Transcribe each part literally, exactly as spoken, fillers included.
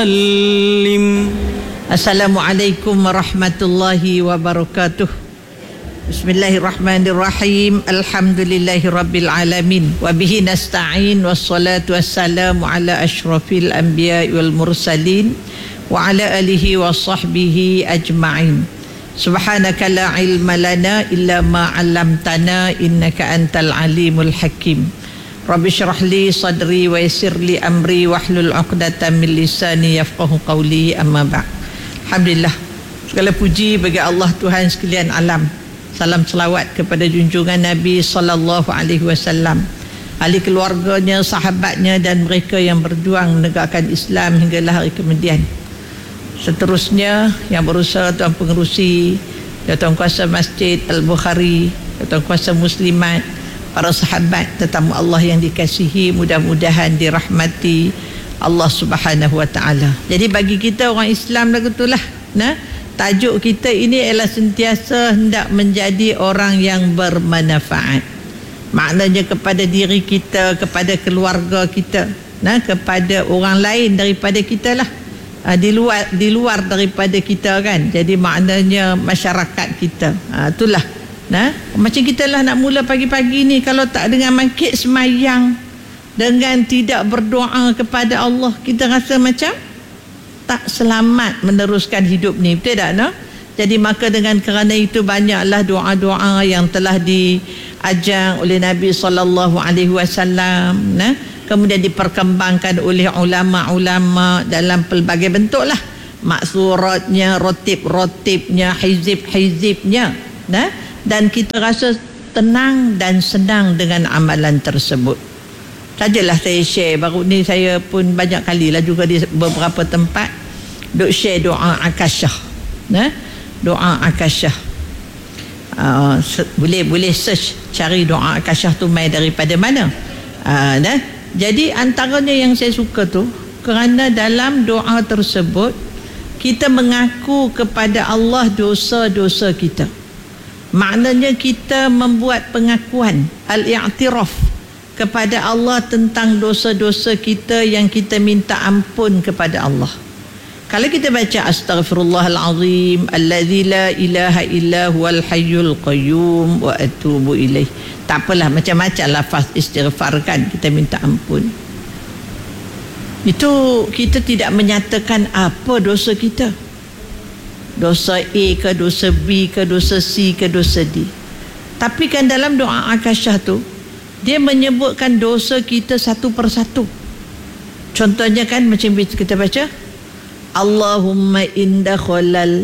Assalamualaikum warahmatullahi wabarakatuh. Bismillahirrahmanirrahim. Alhamdulillahirabbil alamin. Wa bihi nasta'in wassalatu wassalamu ala asyrafil anbiya'i wal mursalin wa ala alihi wa sahbihi ajma'in. Subhanaka la ilma lana illa ma 'allamtana innaka antal alimul hakim. Rabbi syrah li sadri wa yassir li amri wahlul 'uqdatam min lisani yafqahu qawli, amma ba'd. Alhamdulillah, segala puji bagi Allah Tuhan sekalian alam. Salam selawat kepada junjungan Nabi sallallahu alaihi wasallam, ahli keluarganya, sahabatnya dan mereka yang berjuang menegakkan Islam hinggalah hari kemudian. Seterusnya yang berusaha Tuan Pengerusi, Tuan Kuasa Masjid Al-Bukhari, Tuan Kuasa Muslimat, para sahabat tetamu Allah yang dikasihi, mudah-mudahan dirahmati Allah Subhanahu wa taala. Jadi bagi kita orang Islam lagu itulah, nah, tajuk kita ini ialah sentiasa hendak menjadi orang yang bermanfaat. Maknanya kepada diri kita, kepada keluarga kita, nah, kepada orang lain daripada kita lah. Ha, di luar di luar daripada kita kan. Jadi maknanya masyarakat kita. Ha, itulah. Nah, macam kita lah nak mula pagi-pagi ni, kalau tak dengan mangkit semayang, dengan tidak berdoa kepada Allah, kita rasa macam tak selamat meneruskan hidup ni, betul tak? No? Jadi maka dengan kerana itu banyaklah doa-doa yang telah diajar oleh Nabi sallallahu alaihi wasallam, nah, kemudian diperkembangkan oleh ulama-ulama dalam pelbagai bentuk lah, maksuratnya, rotib-rotibnya, hizib-hizibnya, nah, dan kita rasa tenang dan senang dengan amalan tersebut. Sajalah saya share, baru ni saya pun banyak kali lah juga di beberapa tempat duk share doa akasyah, nah, doa akasyah. Uh, boleh boleh search, cari doa akasyah tu mai daripada mana. Uh, nah, jadi antaranya yang saya suka tu kerana dalam doa tersebut kita mengaku kepada Allah dosa-dosa kita. Maknanya kita membuat pengakuan, al-i'tiraf kepada Allah tentang dosa-dosa kita yang kita minta ampun kepada Allah. Kalau kita baca astaghfirullahalazim allazi la ilaha illa huwal hayyul qayyum wa atubu ilaih, tak apalah, macam-macam lafaz istighfar kan, kita minta ampun. Itu kita tidak menyatakan apa dosa kita, dosa A ke, dosa B ke, dosa C ke, dosa D. Tapi kan dalam doa akasyah tu dia menyebutkan dosa kita satu persatu. Contohnya kan macam kita baca Allahumma inda khalal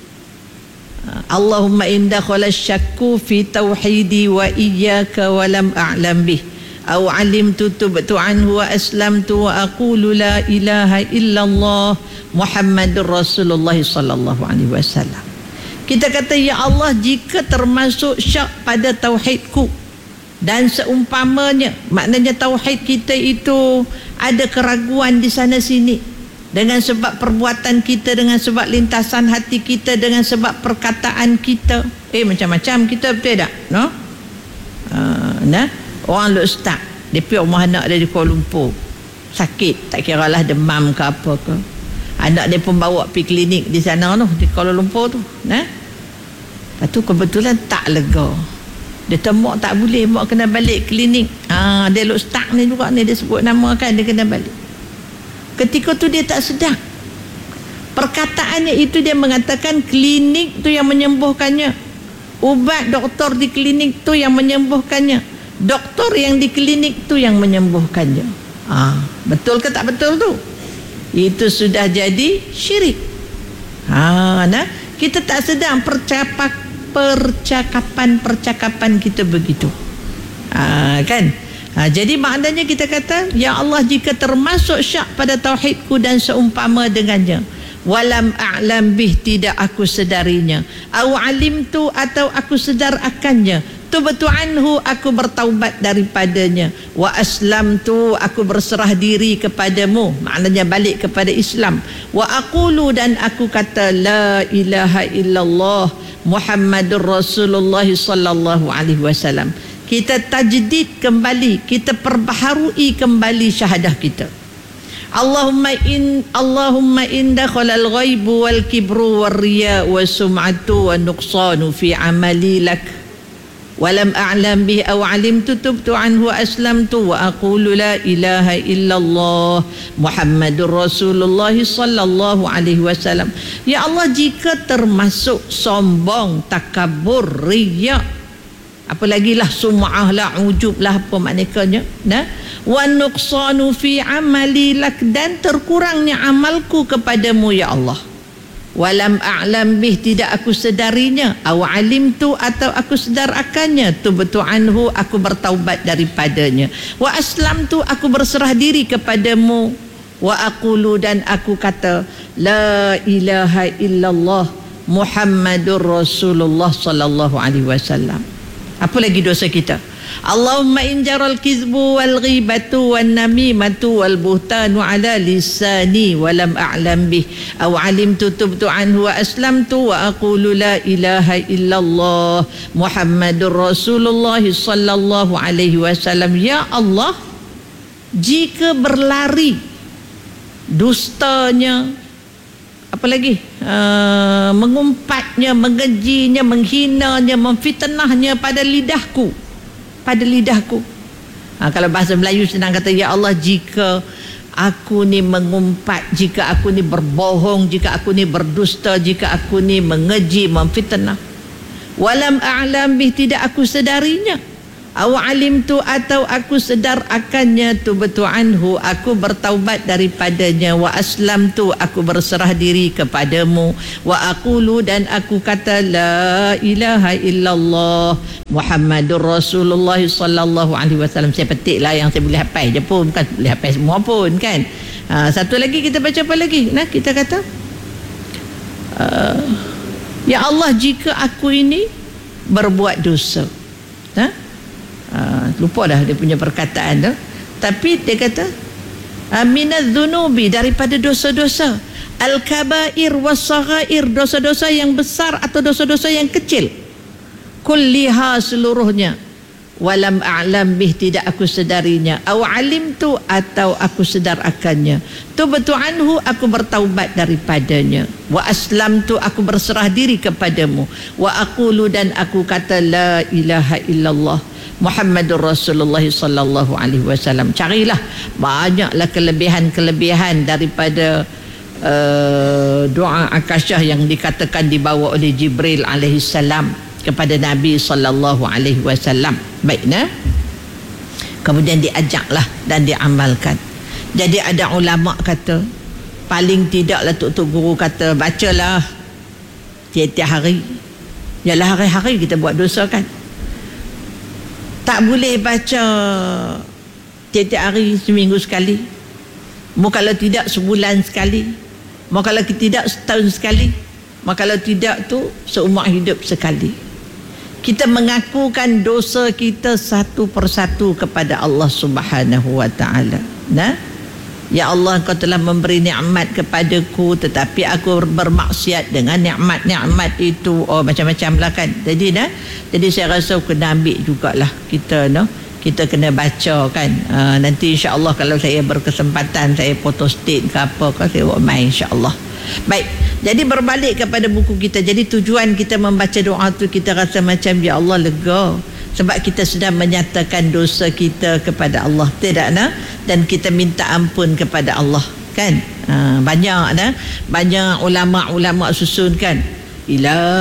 Allahumma inda khalal syakku fi tauhidi wa iyyaka wa lam a'lam bih aw alimtu tubtu anhu wa aslamtu wa aqulu la ilaha illallah Muhammadur Rasulullah sallallahu alaihi wasallam. Kita kata, ya Allah, jika termasuk syak pada tauhidku dan seumpamanya, maknanya tauhid kita itu ada keraguan di sana sini dengan sebab perbuatan kita, dengan sebab lintasan hati kita, dengan sebab perkataan kita, eh macam-macam kita, betul tak? No? Uh, nah, orang lu ustaz, dia pergi rumah anak dia di Kuala Lumpur, sakit, tak kira lah demam ke apa ke, anak dia pun bawa pergi klinik di sana tu, di Kuala Lumpur tu, nah. Lepas tu kebetulan tak lega, dia temuk tak boleh, mak kena balik klinik. Ah, dia lu ustaz ni juga ni, dia sebut nama kan, dia kena balik. Ketika tu dia tak sedar, perkataannya itu dia mengatakan klinik tu yang menyembuhkannya, ubat doktor di klinik tu yang menyembuhkannya, doktor yang di klinik tu yang menyembuhkannya. Ah, betul ke tak betul tu? Itu sudah jadi syirik. Ha, nah, kita tak sedar percakapan percakapan-percakapan kita begitu. Ha, kan? Ha, jadi maknanya kita kata, ya Allah, jika termasuk syak pada tauhidku dan seumpama dengannya, walam a'lam bih, tidak aku sedarinya, au alimtu, atau aku sedar akannya, tubtu anhu, aku bertaubat daripadanya, wa aslamtu, aku berserah diri kepadamu, maknanya balik kepada Islam, wa aqulu, dan aku kata la ilaha illallah Muhammadur Rasulullah sallallahu alaihi wasallam. Kita tajdid kembali, kita perbaharui kembali syahadah kita. Allahumma in Allahumma in dakhalal ghaibu wal kibru wal riya wa sum'atu wa nuqsanu fi amali lak walam a'lam bih aw alimtu tubtu anhu aslamtu wa aqulu la ilaha illallah Muhammadur Rasulullah sallallahu alaihi wasallam. Ya Allah, jika termasuk sombong, takabur, riya, apa lagi lah, sum'ah lah, ujub lah, apa maknanya, nah, wa nuqsanu fi amali lak, dan terkurangnya amalku kepadamu ya Allah, walam a'lam bih, tidak aku sedarinya, aw alimtu, atau aku sedar akannya, tubtu anhu, aku bertaubat daripadanya, wa aslamtu, aku berserah diri kepadamu, wa aqulu, dan aku kata la ilaha illallah Muhammadur Rasulullah sallallahu alaihi wasallam. Apa lagi dosa kita? Allahumma in jaral kizbu wal ghibatu wan namimatu wal buhtanu ala lisani walam a'lam bih aw alimtu tubtu anhu wa aslamtu wa aqulu la ilaha illallah Muhammadur Rasulullah sallallahu alaihi wasallam. Ya Allah, jika berlari dustanya, apa lagi, uh, mengumpatnya, mengejinya, menghinanya, memfitnahnya pada lidahku, pada lidahku. Ha, kalau bahasa Melayu senang kata, ya Allah, jika aku ni mengumpat, jika aku ni berbohong, jika aku ni berdusta, jika aku ni mengeji, memfitnah, walam a'lam bih, tidak aku sedarinya, aw alimtu, atau aku sedar akannya, tubtu anhu, aku bertaubat daripadanya, wa aslamtu, aku berserah diri kepadamu, wa aqulu, dan aku kata la ilaha illallah Muhammadur Rasulullah sallallahu alaihi wasallam. Saya petiklah yang saya boleh hafal je pun, bukan boleh hafal semua pun kan. Ha, satu lagi kita baca apa lagi? Nah, kita kata uh, ya Allah, jika aku ini berbuat dosa, ha? Uh, lupa dah dia punya perkataan tu, tapi dia kata minaz dzunubi, daripada dosa-dosa, al-kabair was-saghair, dosa-dosa yang besar atau dosa-dosa yang kecil, kulliha, seluruhnya, walam a'lam bih, tidak aku sedarinya, aw alimtu, atau aku sedar akannya, tubtu anhu, aku bertaubat daripadanya, wa aslamtu, aku berserah diri kepadamu, wa aqulu, dan aku kata la ilaha illallah Muhammadur Rasulullah sallallahu alaihi wasallam. Carilah banyaklah kelebihan-kelebihan daripada uh, doa akasyah yang dikatakan dibawa oleh Jibril alaihi salam kepada Nabi sallallahu alaihi wasallam. Baik, nah. Kemudian diajaklah dan diamalkan. Jadi ada ulama kata, paling tidaklah tok-tok guru kata, bacalah tiap-tiap hari. Yalah, hari-hari kita buat dosa kan. Tak boleh baca tiap-tiap hari, seminggu sekali. Mau kalau tidak sebulan sekali. Mau kalau tidak setahun sekali. Mau kalau tidak tu seumur hidup sekali. Kita mengakukan dosa kita satu persatu kepada Allah Subhanahu wa taala. Nah, ya Allah, Engkau telah memberi nikmat kepadaku, tetapi aku bermaksiat dengan nikmat-nikmat itu. Oh, macam-macam lah kan. Jadi nah, jadi saya rasa kena ambil jugalah kita, no? Kita kena baca kan. Uh, nanti insya-Allah kalau saya berkesempatan, saya foto state ke apa ke, saya buat main insya-Allah. Baik, jadi berbalik kepada buku kita. Jadi tujuan kita membaca doa tu, kita rasa macam ya Allah lega, sebab kita sedang menyatakan dosa kita kepada Allah, tidak nah, dan kita minta ampun kepada Allah kan. Ha, banyak nah, banyak ulama-ulama susun kan, ila